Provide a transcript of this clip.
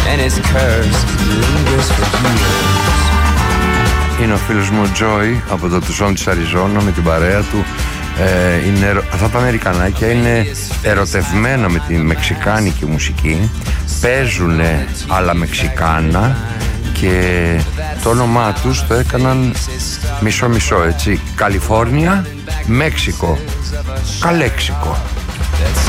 and his curse lingers for years. Είναι ο φίλος μου ο Τζόι από το Τουσόν της Αριζόνα με την παρέα του. Αυτά τα Αμερικανάκια είναι ερωτευμένα με τη μεξικάνικη μουσική, παίζουν άλλα μεξικάνα και το όνομά τους το έκαναν μισό-μισό, έτσι. Καλιφόρνια, Μέξικο, Καλέξικο.